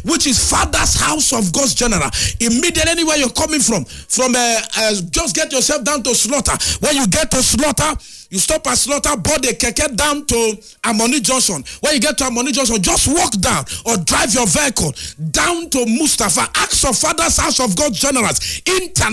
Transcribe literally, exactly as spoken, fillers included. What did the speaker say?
which is Father's House of God's General. Immediately, anywhere you're coming from, from uh, uh, just get yourself down to Slaughter. When you get to Slaughter, you stop at Slaughter, board the keke down to Amoni Junction. When you get to Amoni Junction, just walk down or drive your vehicle down to Mustafa. Ask for Father's House of God's Generals. International.